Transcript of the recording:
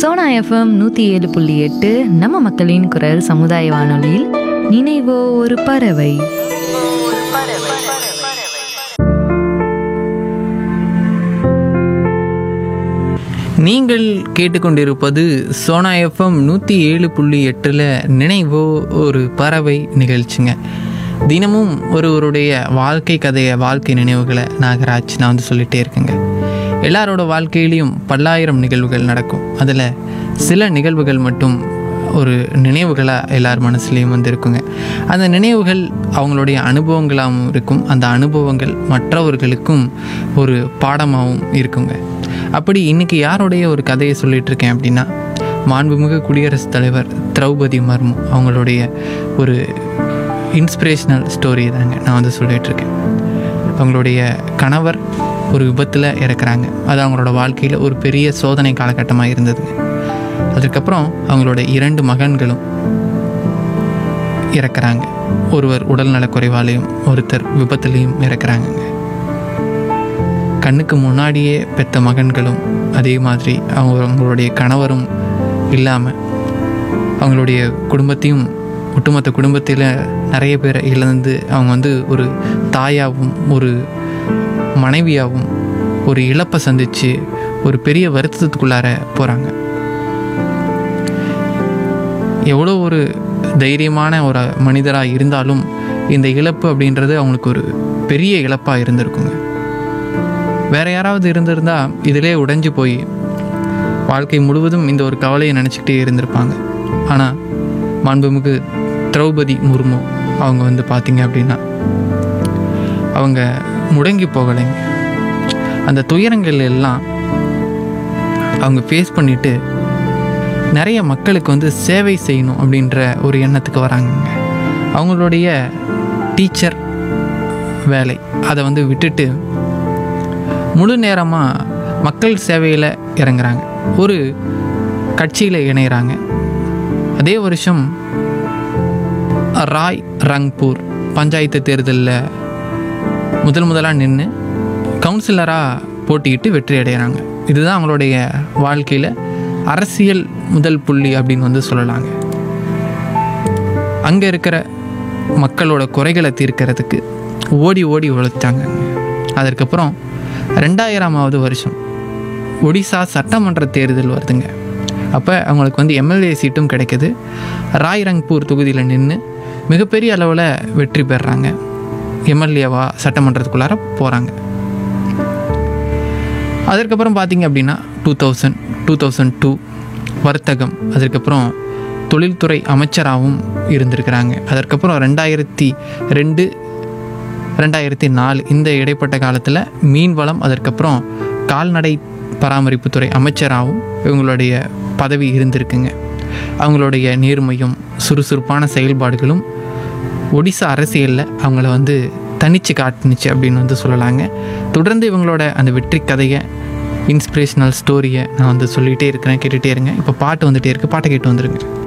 Sona FM 107.8 நம்ம மக்களின் குரல் சமுதாய வானொலியில் நினைவோ ஒரு பறவை. நீங்கள் கேட்டுக்கொண்டிருப்பது சோனா எஃப்எம் 107.8 நினைவோ ஒரு பறவை நிகழ்ச்சிங்க. தினமும் ஒருவருடைய வாழ்க்கை கதையை, வாழ்க்கை நினைவுகளை நாகராஜ் நான் வந்து சொல்லிகிட்டே இருக்கேங்க. எல்லாரோட வாழ்க்கையிலையும் பல்லாயிரம் நிகழ்வுகள் நடக்கும். அதில் சில நிகழ்வுகள் மட்டும் ஒரு நினைவுகளாக எல்லார் மனசுலேயும் வந்து இருக்குங்க. அந்த நினைவுகள் அவங்களுடைய அனுபவங்களாகவும் இருக்கும். அந்த அனுபவங்கள் மற்றவர்களுக்கும் ஒரு பாடமாகவும் இருக்குங்க. அப்படி இன்றைக்கி யாருடைய ஒரு கதையை சொல்லிகிட்டு இருக்கேன் அப்படின்னா, மாண்புமிகு குடியரசுத் தலைவர் திரௌபதி முர்மு அவங்களுடைய ஒரு இன்ஸ்பிரேஷ்னல் ஸ்டோரி தாங்க நான் வந்து சொல்லிகிட்ருக்கேன். அவங்களுடைய கணவர் ஒரு விபத்தில் இறக்குறாங்க. அது அவங்களோட வாழ்க்கையில் ஒரு பெரிய சோதனை காலகட்டமாக இருந்ததுங்க. அதுக்கப்புறம் அவங்களோட 2 மகன்களும் இறக்குறாங்க. ஒருவர் உடல்நலக்குறைவாலையும் ஒருத்தர் விபத்துலேயும் இறக்குறாங்கங்க. கண்ணுக்கு முன்னாடியே பெற்ற மகன்களும் அதே மாதிரி அவங்களுடைய கணவரும் இல்லாமல் அவங்களுடைய குடும்பத்தையும், ஒட்டுமொத்த குடும்பத்தில் நிறைய பேரை இழந்து அவங்க வந்து ஒரு தாயாகவும் ஒரு மனைவியாகவும் ஒரு இழப்பை சந்தித்து ஒரு பெரிய வருத்தத்துக்குள்ளார போகிறாங்க. எவ்வளோ ஒரு தைரியமான ஒரு மனிதராக இருந்தாலும் இந்த இழப்பு அப்படின்றது அவங்களுக்கு ஒரு பெரிய இழப்பாக இருந்திருக்குங்க. வேறு யாராவது இருந்திருந்தால் இதிலே உடைஞ்சு போய் வாழ்க்கை முழுவதும் இந்த ஒரு கவலையை நினச்சிக்கிட்டே இருந்திருப்பாங்க. ஆனால் மாண்புமிகு திரௌபதி முர்மு அவங்க வந்து பார்த்திங்க அப்படின்னா அவங்க முடங்கி போகலைங்க. அந்த துயரங்கள் எல்லாம் அவங்க ஃபேஸ் பண்ணிவிட்டு நிறைய மக்களுக்கு வந்து சேவை செய்யணும் அப்படின்ற ஒரு எண்ணத்துக்கு வராங்கங்க. அவங்களுடைய டீச்சர் வேலை அதை வந்து விட்டுட்டு முழு நேரமாக மக்கள் சேவையில் இறங்குறாங்க. ஒரு கட்சியில் இணைகிறாங்க. அதே வருஷம் ராய் ரங்பூர் பஞ்சாயத்து தேர்தலில் முதலாக நின்று கவுன்சிலராக போட்டிக்கிட்டு வெற்றி அடைகிறாங்க. இதுதான் அவங்களுடைய வாழ்க்கையில் அரசியல் முதல் புள்ளி அப்படின்னு வந்து சொல்லலாங்க. அங்கே இருக்கிற மக்களோட குறைகளை தீர்க்கிறதுக்கு ஓடி ஓடி உழைச்சாங்க. அதற்கப்புறம் 2000ஆவது வருஷம் ஒடிசா சட்டமன்ற தேர்தல் வருதுங்க. அப்போ அவங்களுக்கு வந்து எம்எல்ஏ சீட்டும் கிடைக்கிது. ராய் ரங்பூர் தொகுதியில் நின்று மிகப்பெரிய அளவில் வெற்றி பெறுறாங்க. எம்எல்ஏவா சட்டமன்றத்துக்குள்ளார போகிறாங்க. அதற்கப்புறம் பார்த்திங்க அப்படின்னா 2002 வர்த்தகம், அதுக்கப்புறம் தொழில்துறை அமைச்சராகவும் இருந்திருக்கிறாங்க. அதற்கப்புறம் 2002 2004 இந்த இடைப்பட்ட காலத்தில் மீன்வளம், அதற்கப்புறம் கால்நடை பராமரிப்புத்துறை அமைச்சராகவும் இவங்களுடைய பதவி இருந்திருக்குங்க. அவங்களுடைய நேர்மையும் சுறுசுறுப்பான செயல்பாடுகளும் ஒடிசா அரசியலில் அவங்கள வந்து தனிச்சு காட்டுனுச்சு அப்படின்னு வந்து சொல்லலாங்க. தொடர்ந்து இவங்களோட அந்த வெற்றி கதையை, இன்ஸ்பிரேஷனல் ஸ்டோரியை நான் வந்து சொல்லிகிட்டே இருக்கிறேன். கேட்டுகிட்டே இருங்க. இப்போ பாட்டு வந்துகிட்டே இருக்குது. பாட்டை கேட்டு வந்துடுங்க.